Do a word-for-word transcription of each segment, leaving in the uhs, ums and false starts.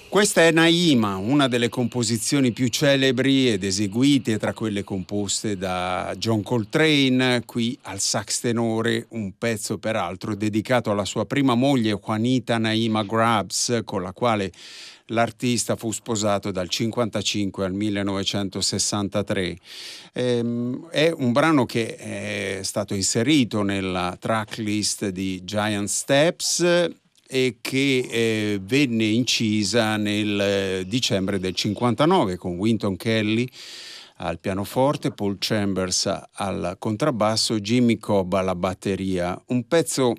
Questa è Naima, una delle composizioni più celebri ed eseguite tra quelle composte da John Coltrane, qui al sax tenore, un pezzo peraltro dedicato alla sua prima moglie Juanita Naima Grubbs, con la quale l'artista fu sposato dal cinquantacinque al millenovecentosessantatré. Ehm, è un brano che è stato inserito nella tracklist di Giant Steps e che eh, venne incisa nel eh, dicembre del cinquantanove con Wynton Kelly al pianoforte, Paul Chambers al contrabbasso, Jimmy Cobb alla batteria. Un pezzo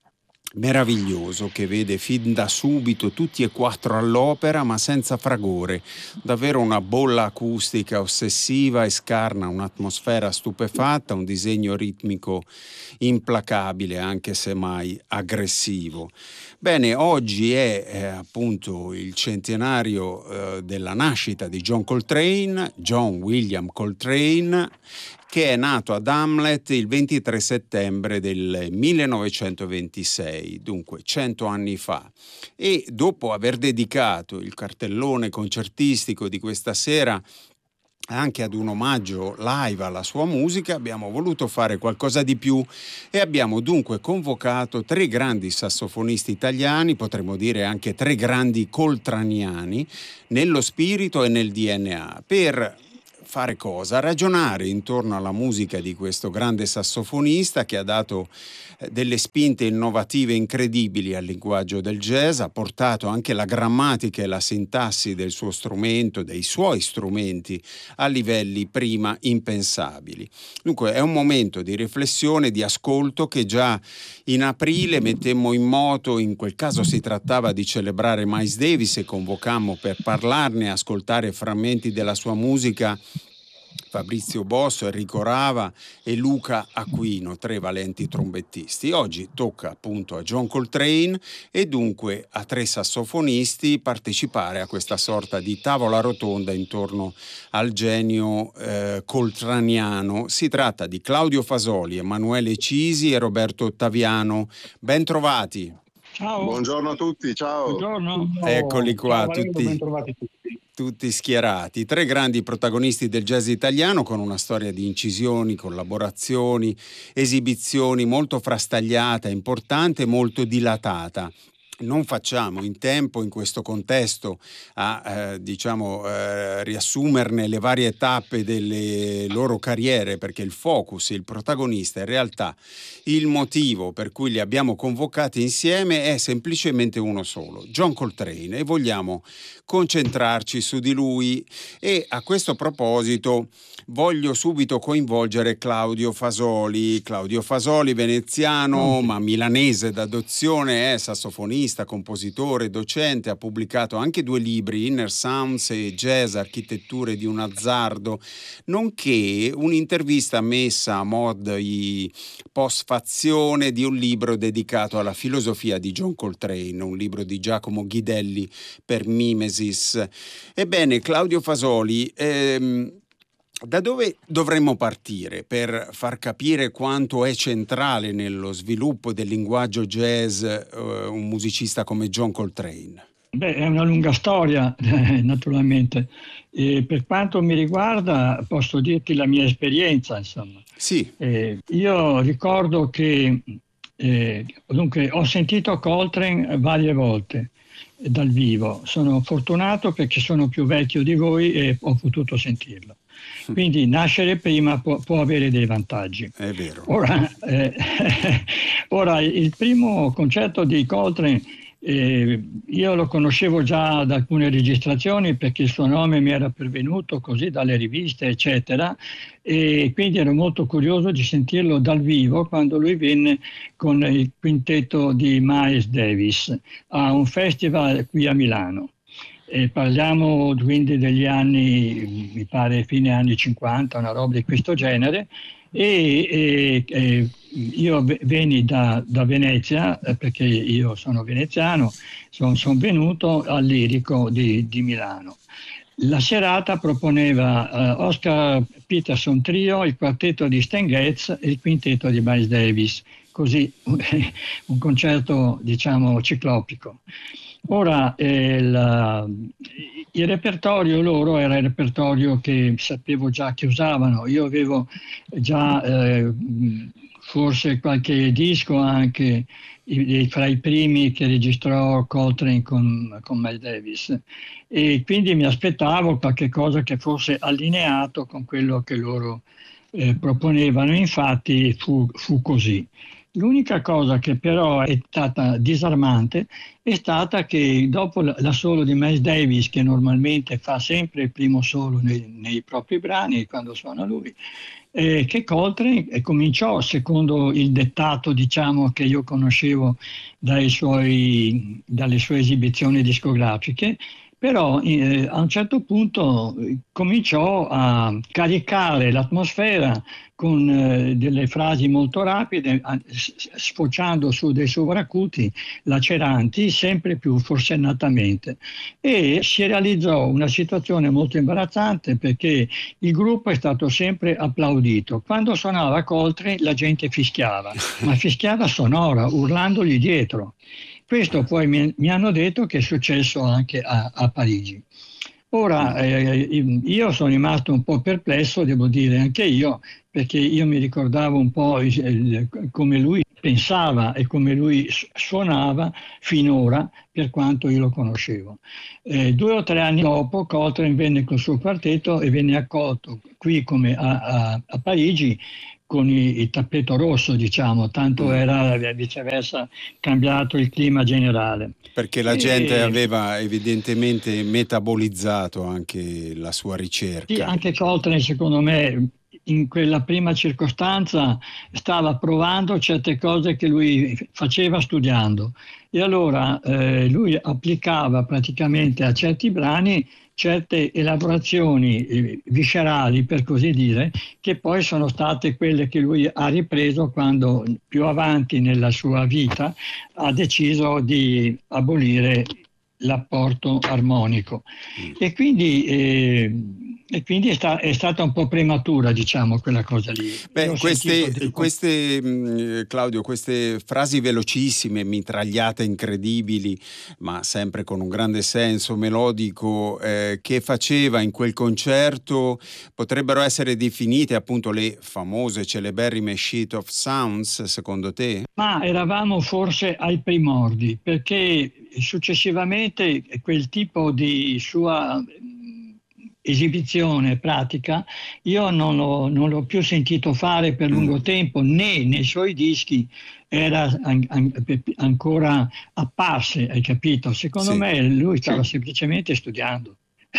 meraviglioso che vede fin da subito tutti e quattro all'opera, ma senza fragore. Davvero una bolla acustica ossessiva e scarna, un'atmosfera stupefatta, un disegno ritmico implacabile, anche se mai aggressivo. Bene, oggi è eh, appunto il centenario eh, della nascita di John Coltrane, John William Coltrane, che è nato ad Hamlet il ventitré settembre del millenovecentoventisei, dunque cento anni fa. E dopo aver dedicato il cartellone concertistico di questa sera anche ad un omaggio live alla sua musica, abbiamo voluto fare qualcosa di più e abbiamo dunque convocato tre grandi sassofonisti italiani, potremmo dire anche tre grandi coltraniani, nello spirito e nel D N A, per fare cosa? Ragionare intorno alla musica di questo grande sassofonista che ha dato delle spinte innovative incredibili al linguaggio del jazz, ha portato anche la grammatica e la sintassi del suo strumento, dei suoi strumenti, a livelli prima impensabili. Dunque è un momento di riflessione, di ascolto che già in aprile mettemmo in moto. In quel caso si trattava di celebrare Miles Davis e convocammo per parlarne, ascoltare frammenti della sua musica Fabrizio Bosso, Enrico Rava e Luca Aquino, tre valenti trombettisti. Oggi tocca appunto a John Coltrane e dunque a tre sassofonisti partecipare a questa sorta di tavola rotonda intorno al genio eh, coltraniano. Si tratta di Claudio Fasoli, Emanuele Cisi e Roberto Ottaviano. Ben trovati. Ciao. Buongiorno a tutti, ciao. Buongiorno. Eccoli qua, Ciao, Valerio, tutti. ben trovati tutti. Tutti schierati, tre grandi protagonisti del jazz italiano con una storia di incisioni, collaborazioni, esibizioni molto frastagliata, importante e molto dilatata. Non facciamo in tempo in questo contesto a eh, diciamo eh, riassumerne le varie tappe delle loro carriere, perché il focus, il protagonista, in realtà il motivo per cui li abbiamo convocati insieme è semplicemente uno solo, John Coltrane, e vogliamo concentrarci su di lui. E a questo proposito voglio subito coinvolgere Claudio Fasoli. Claudio Fasoli, veneziano ma milanese d'adozione, è sassofonista, compositore, docente, ha pubblicato anche due libri, Inner Sounds e Jazz, architetture di un azzardo, nonché un'intervista messa a mod di postfazione di un libro dedicato alla filosofia di John Coltrane, un libro di Giacomo Ghidelli per Mimesis. Ebbene, Claudio Fasoli, ehm, da dove dovremmo partire per far capire quanto è centrale nello sviluppo del linguaggio jazz eh, un musicista come John Coltrane? Beh, è una lunga storia, eh, naturalmente. E per quanto mi riguarda, posso dirti la mia esperienza, insomma. Sì. Eh, io ricordo che eh, dunque, ho sentito Coltrane varie volte dal vivo. Sono fortunato perché sono più vecchio di voi e ho potuto sentirlo. Quindi nascere prima può, può avere dei vantaggi. È vero. Ora, eh, ora il primo concerto di Coltrane eh, io lo conoscevo già da alcune registrazioni perché il suo nome mi era pervenuto così dalle riviste, eccetera, e quindi ero molto curioso di sentirlo dal vivo quando lui venne con il quintetto di Miles Davis a un festival qui a Milano. E parliamo quindi degli anni, mi pare fine anni cinquanta, una roba di questo genere, e, e, e io venni da, da Venezia, perché io sono veneziano, sono son venuto al Lirico di, di Milano. La serata proponeva uh, Oscar Peterson Trio, il quartetto di Stan Getz e il quintetto di Miles Davis, così un concerto diciamo ciclopico. Ora, eh, la- il repertorio loro era il repertorio che sapevo già che usavano. Io avevo già eh, mh, forse qualche disco anche i- i- fra i primi che registrò Coltrane con, con Miles Davis, e quindi mi aspettavo qualche cosa che fosse allineato con quello che loro eh, proponevano. Infatti fu fu così. L'unica cosa che però è stata disarmante è stata che dopo la la solo di Miles Davis, che normalmente fa sempre il primo solo nei, nei propri brani quando suona lui, eh, che Coltrane eh, cominciò, secondo il dettato diciamo, che io conoscevo dai suoi- dalle sue esibizioni discografiche, però eh, a un certo punto eh, cominciò a caricare l'atmosfera con eh, delle frasi molto rapide, a- s- sfociando su dei sovracuti laceranti sempre più forsennatamente. E si realizzò una situazione molto imbarazzante perché il gruppo è stato sempre applaudito. Quando suonava Coltrane la gente fischiava, ma fischiava sonora, urlandogli dietro. Questo poi mi, mi hanno detto che è successo anche a, a Parigi. Ora, Mm. eh, io sono rimasto un po' perplesso, devo dire, anche io, perché io mi ricordavo un po' il- il- come lui pensava e come lui su- suonava finora, per quanto io lo conoscevo. Eh, due o tre anni dopo, Coltrane venne col suo quartetto e venne accolto qui come a, a- a Parigi con i- il tappeto rosso, diciamo, tanto Mm. era eh, viceversa cambiato il clima generale. Perché la gente E aveva evidentemente metabolizzato anche la sua sì, ricerca. anche Coltrane, secondo me, in quella prima circostanza stava provando certe cose che lui faceva studiando. E allora eh, lui applicava praticamente a certi brani certe elaborazioni eh, viscerali, per così dire, che poi sono state quelle che lui ha ripreso quando più avanti nella sua vita ha deciso di abolire l'apporto armonico. Mm. E quindi, eh, e quindi è, sta- è stata un po' prematura, diciamo, quella cosa lì. Io Beh, ho sentito queste, dei... com- queste, mh, Claudio, queste frasi velocissime, mitragliate incredibili, ma sempre con un grande senso melodico, eh, che faceva in quel concerto, potrebbero essere definite appunto le famose, celeberrime sheet of sounds, secondo te? Ma eravamo forse ai primordi, perché successivamente quel tipo di sua mh, esibizione pratica io non l'ho, non l'ho più sentito fare per Mm. lungo tempo, né nei suoi dischi era an- an- ancora apparse, hai capito? Secondo Sì, me lui stava semplicemente studiando.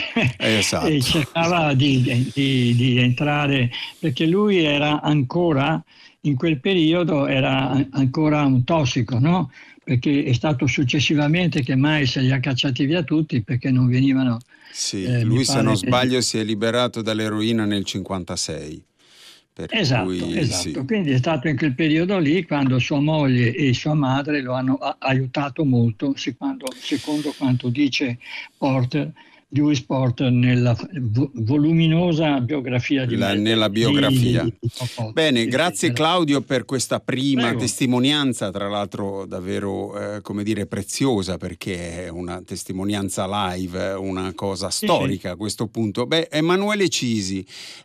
E esatto. cercava di, di- di entrare, perché lui era ancora in quel periodo era an- ancora un tossico, no? Perché è stato successivamente che mai se li ha cacciati via tutti perché non venivano, Sì, eh, mi lui se non pare. sbaglio si è liberato dall'eroina nel cinquantasei, per Esatto, cui sì. esatto. Quindi è stato in quel periodo lì quando sua moglie e sua madre lo hanno a- aiutato molto, secondo, secondo quanto dice Porter, Lewis Porter nella vo- voluminosa biografia di La- Miles nella Davis, di, di, biografia. di Tom Coltrane. Bene, Sì, sì, grazie nella- Claudio per questa prima Prego. testimonianza, tra l'altro davvero, eh, come dire, preziosa perché è una testimonianza live, eh, una cosa Sì, sì. storica a questo punto. Beh, Emanuele Cisi,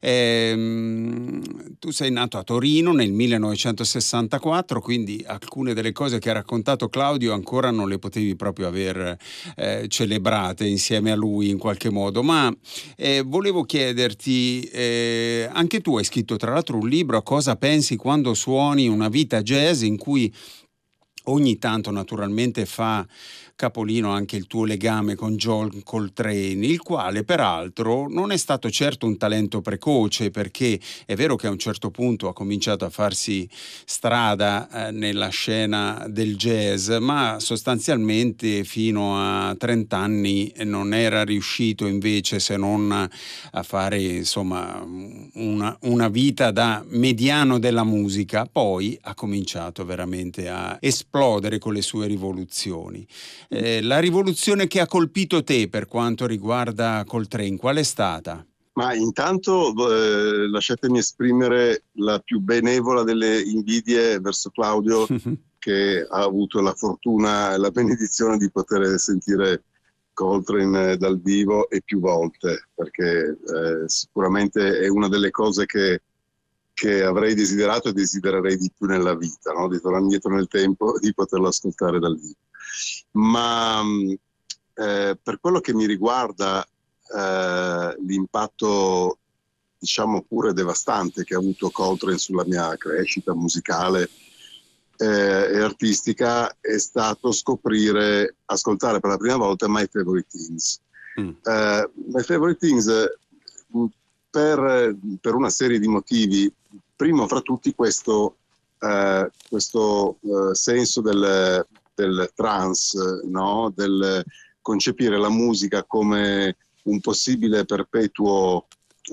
ehm, tu sei nato a Torino nel millenovecentosessantaquattro, quindi alcune delle cose che ha raccontato Claudio ancora non le potevi proprio aver eh, celebrate insieme a lui in qualche modo, ma eh, volevo chiederti, eh, anche tu hai scritto tra l'altro un libro, Cosa pensi quando suoni, una vita jazz, in cui ogni tanto naturalmente fa capolino anche il tuo legame con John Coltrane, il quale peraltro non è stato certo un talento precoce, perché è vero che a un certo punto ha cominciato a farsi strada eh, nella scena del jazz, ma sostanzialmente fino a trenta anni non era riuscito invece, se non a fare insomma una, una vita da mediano della musica. Poi ha cominciato veramente a esplodere con le sue rivoluzioni. Eh, la rivoluzione che ha colpito te per quanto riguarda Coltrane, qual è stata? Ma intanto eh, lasciatemi esprimere la più benevola delle invidie verso Claudio, che ha avuto la fortuna e la benedizione di poter sentire Coltrane dal vivo e più volte, perché eh, sicuramente è una delle cose che, che avrei desiderato e desidererei di più nella vita, no? Di tornare indietro nel tempo, di poterlo ascoltare dal vivo. Ma eh, per quello che mi riguarda, eh, l'impatto, diciamo, pure devastante che ha avuto Coltrane sulla mia crescita musicale eh, e artistica è stato scoprire, ascoltare per la prima volta My Favorite Things. Mm. Uh, My Favorite Things uh, per, per una serie di motivi, primo fra tutti questo, uh, questo uh, senso del, del trance, no? Del concepire la musica come un possibile perpetuo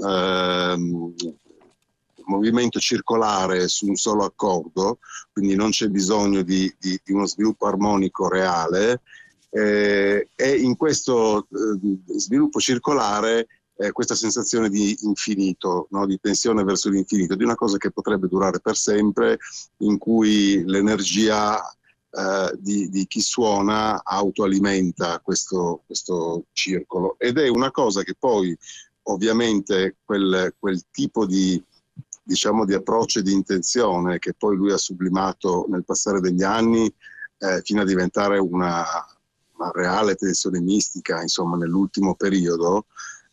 uh, movimento circolare su un solo accordo, quindi non c'è bisogno di, di, di uno sviluppo armonico reale, eh, e in questo eh, sviluppo circolare eh, questa sensazione di infinito, no? Di tensione verso l'infinito, di una cosa che potrebbe durare per sempre, in cui l'energia eh, di, di chi suona autoalimenta questo, questo circolo, ed è una cosa che poi ovviamente quel, quel tipo di diciamo di approccio e di intenzione che poi lui ha sublimato nel passare degli anni eh, fino a diventare una, una reale tensione mistica, insomma, nell'ultimo periodo,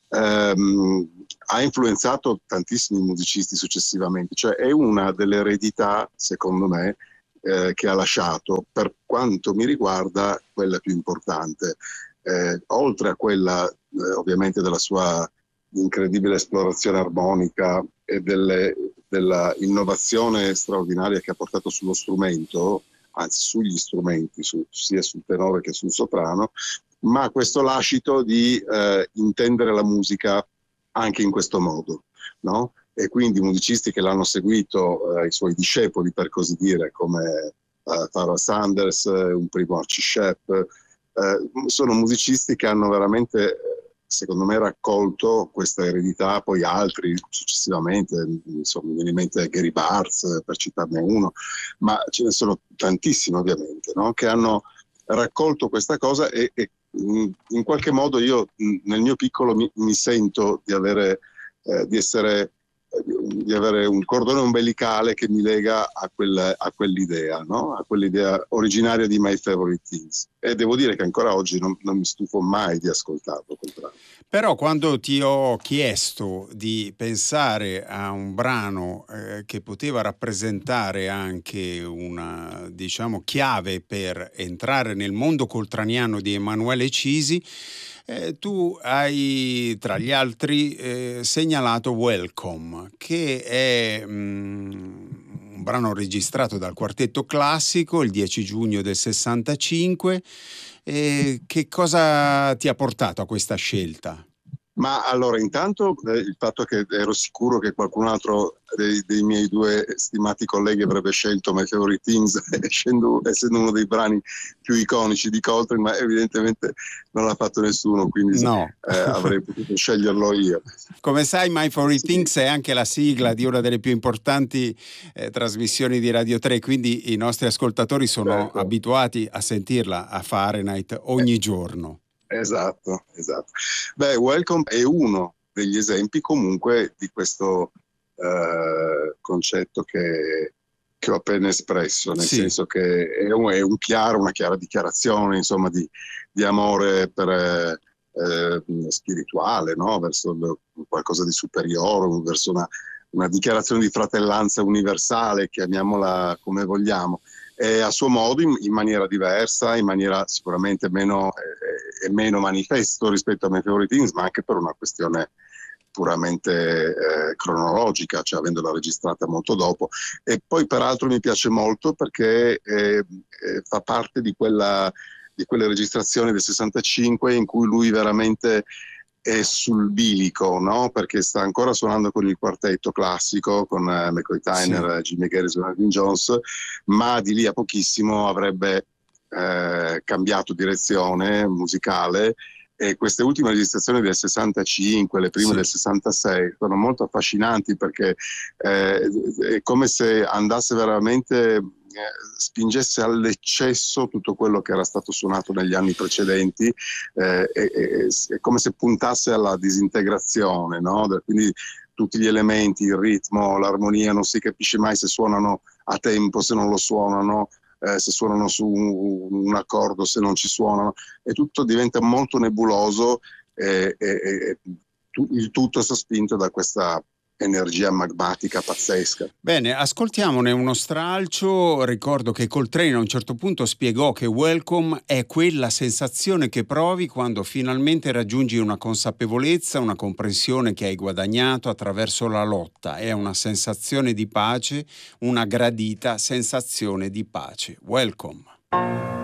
ehm, ha influenzato tantissimi musicisti successivamente, cioè è una delle eredità, secondo me, eh, che ha lasciato, per quanto mi riguarda, quella più importante, eh, oltre a quella eh, ovviamente della sua incredibile esplorazione armonica e delle, della innovazione straordinaria che ha portato sullo strumento, anzi sugli strumenti, su, sia sul tenore che sul soprano, ma questo lascito di eh, intendere la musica anche in questo modo, no? E quindi musicisti che l'hanno seguito, eh, i suoi discepoli per così dire, come eh, Pharoah Sanders, eh, un primo Archie Shepp, eh, sono musicisti che hanno veramente, secondo me, raccolto questa eredità, poi altri successivamente, insomma, mi viene in mente Gary Bartz, per citarne uno, ma ce ne sono tantissimi ovviamente, no? Che hanno raccolto questa cosa e, e in qualche modo io nel mio piccolo mi, mi sento di avere, eh, di essere di avere un cordone ombelicale che mi lega a, quel, a quell'idea, no? A quell'idea originaria di My Favorite Things. E devo dire che ancora oggi non, non mi stufo mai di ascoltarlo. Però quando ti ho chiesto di pensare a un brano eh, che poteva rappresentare anche una, diciamo, chiave per entrare nel mondo coltraniano di Emanuele Cisi, Eh, tu hai tra gli altri eh, segnalato Welcome, che è mm, un brano registrato dal Quartetto Classico il dieci giugno del sessantacinque. Eh, che cosa ti ha portato a questa scelta? Ma allora, intanto eh, il fatto che ero sicuro che qualcun altro dei, dei miei due stimati colleghi avrebbe scelto My Favorite Things, essendo, essendo uno dei brani più iconici di Coltrane, ma evidentemente non l'ha fatto nessuno, quindi no. eh, avrei potuto sceglierlo io. Come sai, My Favorite sì. Things è anche la sigla di una delle più importanti eh, trasmissioni di Radio tre, quindi i nostri ascoltatori sono certo. abituati a sentirla a Fahrenheit ogni eh. giorno. Esatto, esatto. Beh, Welcome è uno degli esempi comunque di questo eh, concetto che, che ho appena espresso, nel sì. senso che è, un, è un chiaro, una chiara dichiarazione, insomma, di, di amore per, eh, spirituale, no? Verso qualcosa di superiore, verso una, una dichiarazione di fratellanza universale, chiamiamola come vogliamo. E a suo modo, in, in maniera diversa, in maniera sicuramente meno, eh, meno manifesto rispetto a My Favorite Things, ma anche per una questione puramente eh, cronologica, cioè avendola registrata molto dopo. E poi peraltro mi piace molto perché eh, eh, fa parte di quella di quelle registrazioni del sessantacinque in cui lui veramente è sul bilico, no? Perché sta ancora suonando con il quartetto classico, con uh, McCoy Tyner, sì. Jimmy Garrison e Elvin Jones, ma di lì a pochissimo avrebbe eh, cambiato direzione musicale, e queste ultime registrazioni del sessantacinque, le prime sì. del sessantasei, sono molto affascinanti perché eh, è come se andasse veramente spingesse all'eccesso tutto quello che era stato suonato negli anni precedenti, eh, è, è, è come se puntasse alla disintegrazione, no? Quindi tutti gli elementi, il ritmo, l'armonia, non si capisce mai se suonano a tempo, se non lo suonano, eh, se suonano su un, un accordo, se non ci suonano, e tutto diventa molto nebuloso, e, e, e il tutto è sospinto da questa energia magmatica pazzesca. Bene, ascoltiamone uno stralcio. Ricordo che Coltrane a un certo punto spiegò che Welcome è quella sensazione che provi quando finalmente raggiungi una consapevolezza, una comprensione che hai guadagnato attraverso la lotta. È una sensazione di pace, una gradita sensazione di pace. Welcome.